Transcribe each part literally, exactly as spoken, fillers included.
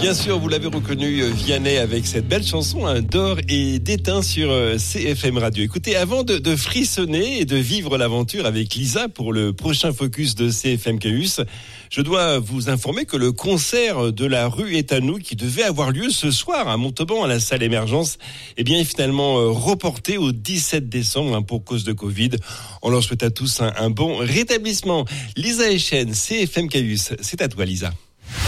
Bien sûr, vous l'avez reconnu, Vianney, avec cette belle chanson hein, d'or et d'étain sur C F M Radio. Écoutez, avant de, de frissonner et de vivre l'aventure avec Lisa pour le prochain focus de C F M Campus, je dois vous informer que le concert de la rue est à nous, qui devait avoir lieu ce soir à Montauban, à la salle Émergence, eh bien, est finalement reporté au dix-sept décembre hein, pour cause de Covid. On leur souhaite à tous un, un bon rétablissement. Lisa Echen, C F M Campus, c'est à toi, Lisa.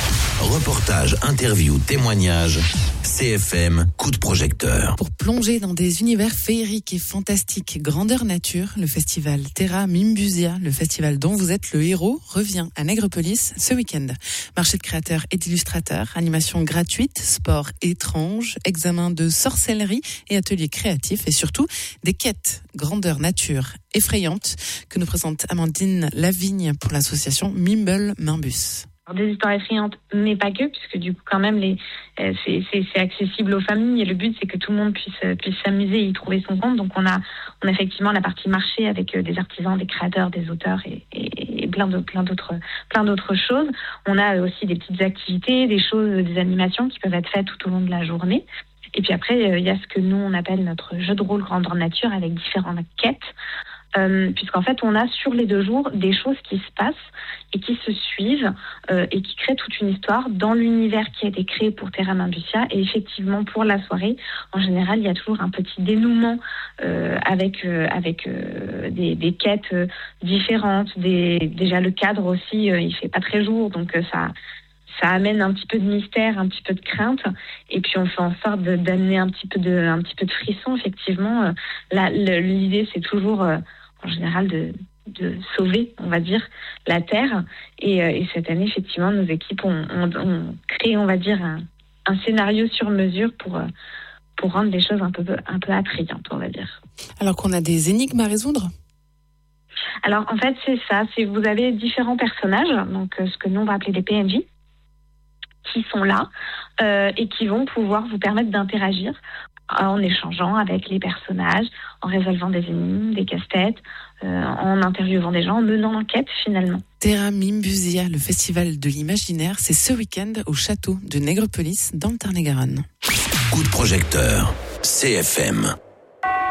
Reportage, interview, témoignage, C F M, coup de projecteur. Pour plonger dans des univers féeriques et fantastiques, grandeur nature, le festival Terra Mimbusia, le festival dont vous êtes le héros, revient à Nègrepelisse ce week-end. Marché de créateurs et d'illustrateurs, animation gratuite, sport étrange, examen de sorcellerie et ateliers créatifs et surtout des quêtes grandeur nature effrayantes que nous présente Amandine Lavigne pour l'association Mimble Mimbus. Des histoires effrayantes, mais pas que, puisque du coup quand même les, euh, c'est, c'est, c'est accessible aux familles et le but c'est que tout le monde puisse puisse s'amuser et y trouver son compte. Donc on a on a effectivement la partie marché avec euh, des artisans, des créateurs, des auteurs et, et, et plein de plein d'autres plein d'autres choses. On a aussi des petites activités, des choses, des animations qui peuvent être faites tout au long de la journée. Et puis après il euh, y a ce que nous on appelle notre jeu de rôle grandeur nature avec différentes quêtes. Euh, puisqu'en fait on a sur les deux jours des choses qui se passent et qui se suivent euh, et qui créent toute une histoire dans l'univers qui a été créé pour Terra Mimbusia. Et effectivement pour la soirée, en général il y a toujours un petit dénouement euh, avec euh, avec euh, des, des quêtes euh, différentes. Des, déjà le cadre aussi euh, il fait pas très jour, donc euh, ça ça amène un petit peu de mystère, un petit peu de crainte, et puis on fait en sorte de, d'amener un petit peu de, un petit peu de frisson. Effectivement, là, le, l'idée c'est toujours, euh, en général, de, de sauver, on va dire, la terre. Et, euh, et cette année, effectivement, nos équipes ont, ont, ont créé, on va dire, un, un scénario sur mesure pour euh, pour rendre les choses un peu un peu attrayantes, on va dire. Alors qu'on a des énigmes à résoudre. Alors en fait, c'est ça. C'est vous avez différents personnages, donc euh, ce que nous on va appeler des P N J, qui sont là euh, et qui vont pouvoir vous permettre d'interagir en échangeant avec les personnages, en résolvant des énigmes, des casse-têtes, euh, en interviewant des gens, en menant l'enquête finalement. Terra Mimbusia, le festival de l'imaginaire, c'est ce week-end au château de Nègrepelisse dans le Tarn-et-Garonne. Coup de projecteur, C F M.